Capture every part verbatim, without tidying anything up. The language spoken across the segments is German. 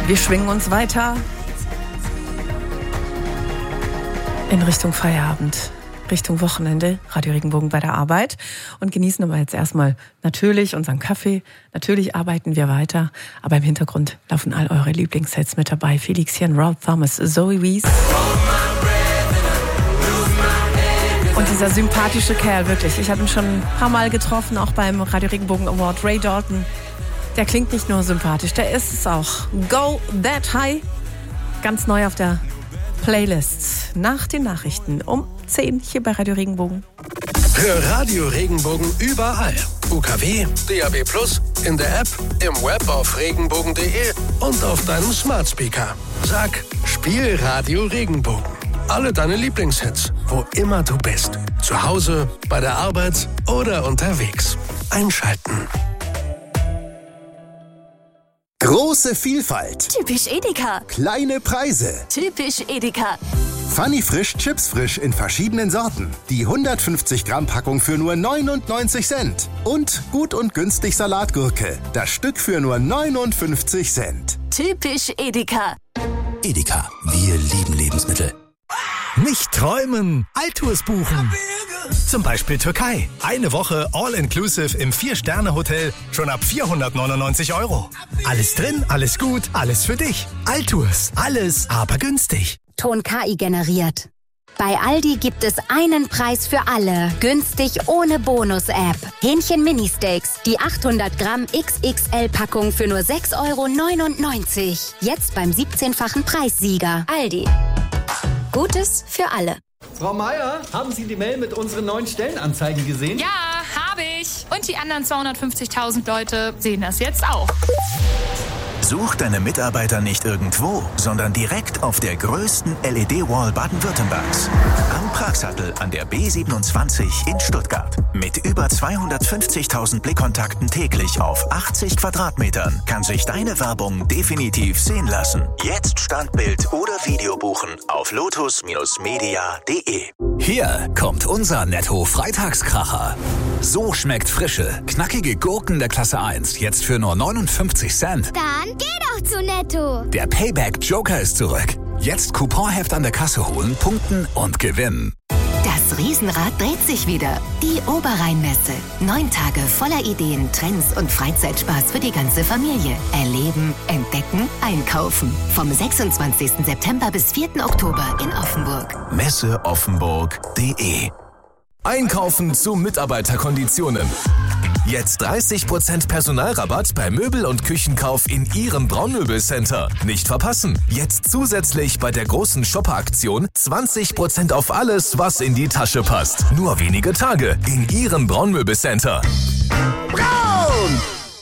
Wir schwingen uns weiter in Richtung Feierabend, Richtung Wochenende, Radio Regenbogen bei der Arbeit und genießen aber jetzt erstmal natürlich unseren Kaffee. Natürlich arbeiten wir weiter, aber im Hintergrund laufen all eure Lieblingssets mit dabei. Felix Jan, Rob Thomas, Zoe Wees. Und dieser sympathische Kerl, wirklich. Ich habe ihn schon ein paar Mal getroffen, auch beim Radio Regenbogen Award. Ray Dalton, der klingt nicht nur sympathisch, der ist es auch. Go That High, ganz neu auf der Playlist. Nach den Nachrichten um zehn hier bei Radio Regenbogen. Hör Radio Regenbogen überall. U K W, D A B plus, in der App, im Web auf regenbogen punkt de und auf deinem Smart Speaker. Sag, spiel Radio Regenbogen. Alle deine Lieblingshits, wo immer du bist. Zu Hause, bei der Arbeit oder unterwegs. Einschalten. Große Vielfalt. Typisch Edeka. Kleine Preise. Typisch Edeka. Funny Frisch, Chips frisch in verschiedenen Sorten. Die hundertfünfzig Gramm Packung für nur neunundneunzig Cent. Und gut und günstig Salatgurke. Das Stück für nur neunundfünfzig Cent. Typisch Edeka. Edeka, wir lieben Lebensmittel. Nicht träumen, Altours buchen. Zum Beispiel Türkei. Eine Woche All-Inclusive im Vier-Sterne-Hotel schon ab vierhundertneunundneunzig Euro. Alles drin, alles gut, alles für dich. Altours, alles, aber günstig. Ton K I generiert. Bei Aldi gibt es einen Preis für alle. Günstig ohne Bonus-App. Hähnchen Mini-Steaks. Die achthundert Gramm X X L-Packung für nur sechs Euro neunundneunzig. Jetzt beim siebzehnfachen Preissieger. Aldi. Gutes für alle. Frau Meier, haben Sie die Mail mit unseren neuen Stellenanzeigen gesehen? Ja, habe ich. Und die anderen zweihundertfünfzigtausend Leute sehen das jetzt auch. Such deine Mitarbeiter nicht irgendwo, sondern direkt auf der größten L E D-Wall Baden-Württembergs. Am Pragsattel an der B siebenundzwanzig in Stuttgart. Mit über zweihundertfünfzigtausend Blickkontakten täglich auf achtzig Quadratmetern kann sich deine Werbung definitiv sehen lassen. Jetzt Standbild oder Video buchen auf lotus media punkt de. Hier kommt unser Netto-Freitagskracher. So schmeckt frische, knackige Gurken der Klasse eins jetzt für nur neunundfünfzig Cent. Dann geh doch zu Netto. Der Payback-Joker ist zurück. Jetzt Couponheft an der Kasse holen, punkten und gewinnen. Das Riesenrad dreht sich wieder. Die Oberrheinmesse. Neun Tage voller Ideen, Trends und Freizeitspaß für die ganze Familie. Erleben, entdecken, einkaufen. Vom sechsundzwanzigsten September bis vierten Oktober in Offenburg. messe offenburg punkt de. Einkaufen zu Mitarbeiterkonditionen. Jetzt dreißig Prozent Personalrabatt bei Möbel- und Küchenkauf in Ihrem Braunmöbelcenter. Nicht verpassen. Jetzt zusätzlich bei der großen Shopper-Aktion zwanzig Prozent auf alles, was in die Tasche passt. Nur wenige Tage in Ihrem Braunmöbelcenter. Braun!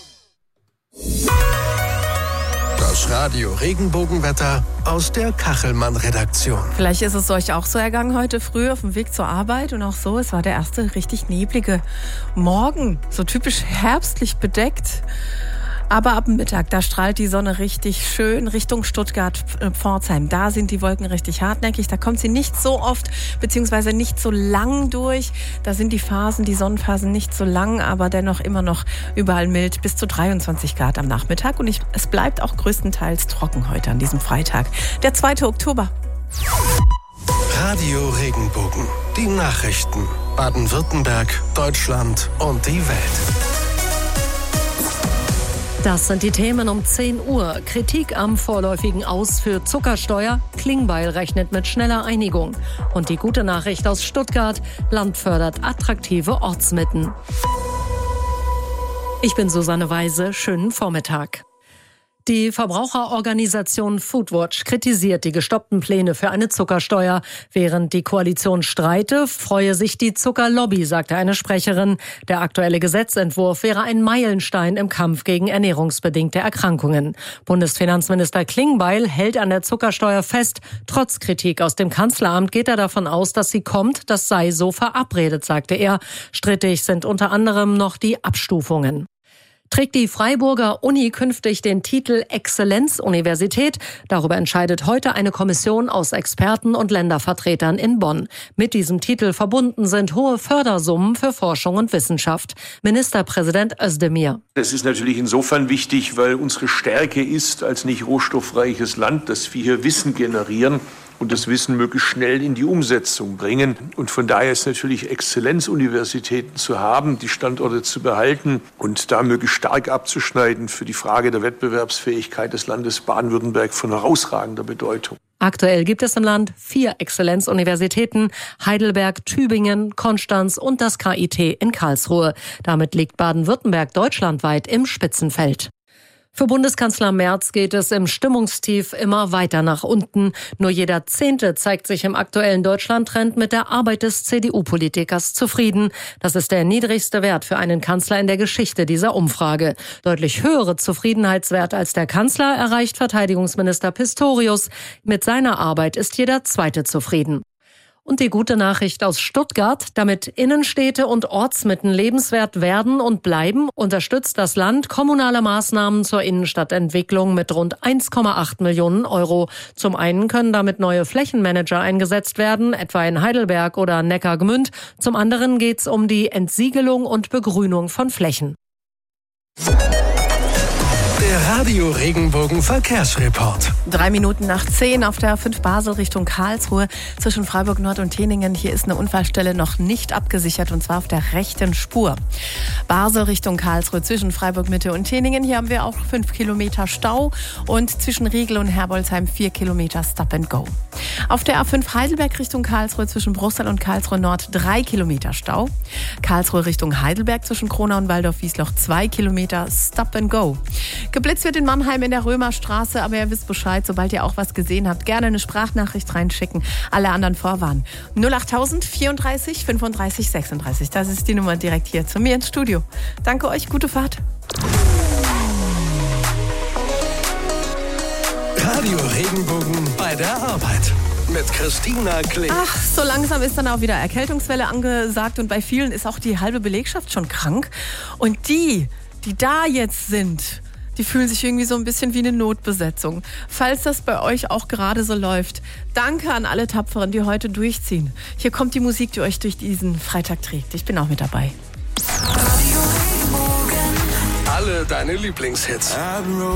Das Radio Regenbogenwetter aus der Kachelmann-Redaktion. Vielleicht ist es euch auch so ergangen heute früh auf dem Weg zur Arbeit und auch so, es war der erste richtig neblige Morgen, so typisch herbstlich bedeckt. Aber ab Mittag, da strahlt die Sonne richtig schön Richtung Stuttgart-Pforzheim. Da sind die Wolken richtig hartnäckig. Da kommt sie nicht so oft, beziehungsweise nicht so lang durch. Da sind die Phasen, die Sonnenphasen nicht so lang, aber dennoch immer noch überall mild. Bis zu dreiundzwanzig Grad am Nachmittag. Und ich, es bleibt auch größtenteils trocken heute an diesem Freitag. Der zweite Oktober. Radio Regenbogen. Die Nachrichten. Baden-Württemberg, Deutschland und die Welt. Das sind die Themen um zehn Uhr. Kritik am vorläufigen Aus für Zuckersteuer. Klingbeil rechnet mit schneller Einigung. Und die gute Nachricht aus Stuttgart. Land fördert attraktive Ortsmitten. Ich bin Susanne Weise. Schönen Vormittag. Die Verbraucherorganisation Foodwatch kritisiert die gestoppten Pläne für eine Zuckersteuer. Während die Koalition streite, freue sich die Zuckerlobby, sagte eine Sprecherin. Der aktuelle Gesetzentwurf wäre ein Meilenstein im Kampf gegen ernährungsbedingte Erkrankungen. Bundesfinanzminister Klingbeil hält an der Zuckersteuer fest. Trotz Kritik aus dem Kanzleramt geht er davon aus, dass sie kommt. Das sei so verabredet, sagte er. Strittig sind unter anderem noch die Abstufungen. Trägt die Freiburger Uni künftig den Titel Exzellenzuniversität? Darüber entscheidet heute eine Kommission aus Experten und Ländervertretern in Bonn. Mit diesem Titel verbunden sind hohe Fördersummen für Forschung und Wissenschaft. Ministerpräsident Özdemir. Das ist natürlich insofern wichtig, weil unsere Stärke ist als nicht rohstoffreiches Land, dass wir hier Wissen generieren und das Wissen möglichst schnell in die Umsetzung bringen. Und von daher ist natürlich Exzellenzuniversitäten zu haben, die Standorte zu behalten und da möglichst stark abzuschneiden für die Frage der Wettbewerbsfähigkeit des Landes Baden-Württemberg von herausragender Bedeutung. Aktuell gibt es im Land vier Exzellenzuniversitäten: Heidelberg, Tübingen, Konstanz und das K I T in Karlsruhe. Damit liegt Baden-Württemberg deutschlandweit im Spitzenfeld. Für Bundeskanzler Merz geht es im Stimmungstief immer weiter nach unten. Nur jeder Zehnte zeigt sich im aktuellen Deutschland-Trend mit der Arbeit des C D U-Politikers zufrieden. Das ist der niedrigste Wert für einen Kanzler in der Geschichte dieser Umfrage. Deutlich höhere Zufriedenheitswert als der Kanzler erreicht Verteidigungsminister Pistorius. Mit seiner Arbeit ist jeder Zweite zufrieden. Und die gute Nachricht aus Stuttgart: Damit Innenstädte und Ortsmitten lebenswert werden und bleiben, unterstützt das Land kommunale Maßnahmen zur Innenstadtentwicklung mit rund eins Komma acht Millionen Euro. Zum einen können damit neue Flächenmanager eingesetzt werden, etwa in Heidelberg oder Neckargemünd. Zum anderen geht es um die Entsiegelung und Begrünung von Flächen. Der Radio Regenbogen Verkehrsreport. Drei Minuten nach zehn auf der A fünf Basel Richtung Karlsruhe zwischen Freiburg Nord und Teningen. Hier ist eine Unfallstelle noch nicht abgesichert, und zwar auf der rechten Spur. Basel Richtung Karlsruhe zwischen Freiburg Mitte und Teningen. Hier haben wir auch fünf Kilometer Stau und zwischen Riegel und Herbolzheim vier Kilometer Stop and Go. Auf der A fünf Heidelberg Richtung Karlsruhe zwischen Brustall und Karlsruhe Nord drei Kilometer Stau. Karlsruhe Richtung Heidelberg zwischen Kronau und Waldorf-Wiesloch zwei Kilometer Stop and Go. Geblitzt wird in Mannheim in der Römerstraße, aber ihr wisst Bescheid, sobald ihr auch was gesehen habt, gerne eine Sprachnachricht reinschicken. Alle anderen vorwarnen. null achttausend vierunddreißig fünfunddreißig sechsunddreißig. Das ist die Nummer direkt hier zu mir ins Studio. Danke euch, gute Fahrt. Radio Regenbogen bei der Arbeit. Mit Christina Klee. Ach, so langsam ist dann auch wieder Erkältungswelle angesagt und bei vielen ist auch die halbe Belegschaft schon krank. Und die, die da jetzt sind, die fühlen sich irgendwie so ein bisschen wie eine Notbesetzung. Falls das bei euch auch gerade so läuft, danke an alle Tapferen, die heute durchziehen. Hier kommt die Musik, die euch durch diesen Freitag trägt. Ich bin auch mit dabei. Alle deine Lieblingshits.